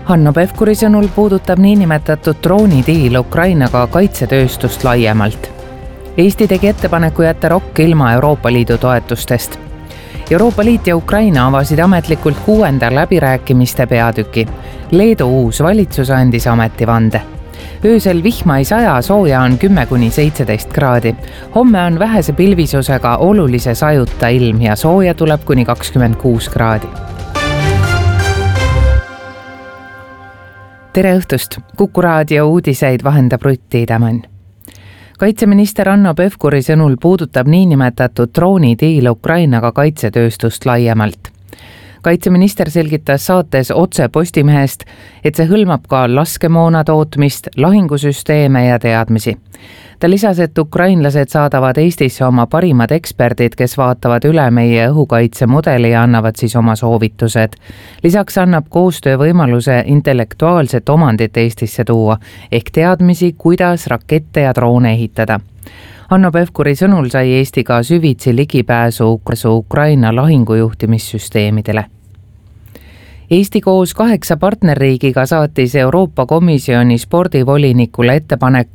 Hanno Pevkuri sõnul puudutab niinimetatud droonidiil Ukrainaga kaitsetööstust laiemalt. Eesti tegi ettepaneku jätta ROK ilma Euroopa Liidu toetustest. Euroopa Liit ja Ukraina avasid ametlikult 6. läbirääkimiste peatüki. Leedu uus valitsus andis ametivande. Öösel vihma ei saja, sooja on 10–17 kraadi. Homme on vähese pilvisusega olulise sajuta ilm ja sooja tuleb kuni 26 kraadi. Tere õhtust! Kuku raadio uudiseid vahendab Rutt Tiidemann. Kaitseminister Hanno Pevkuri sõnul puudutab niinimetatud droonidiil Ukrainaga kaitsetööstust laiemalt. Kaitseminister selgitas saates Otse Postimehest, et see hõlmab ka laskemoona tootmist, lahingusüsteeme ja teadmisi. Ta lisas, et ukrainlased saadavad Eestisse oma parimad eksperdid, kes vaatavad üle meie õhukaitsemudeli ja annavad siis oma soovitused. Lisaks annab koostöö võimaluse intellektuaalset omandit Eestisse tuua, ehk teadmisi, kuidas rakette ja droone ehitada. Hanno Pevkuri sõnul sai Eesti ka süvitsi ligipääsu Ukraina lahingujuhtimissüsteemidele. Eesti koos 8 partnerriigiga saatis Euroopa Komisjoni spordivolinikule ettepaneku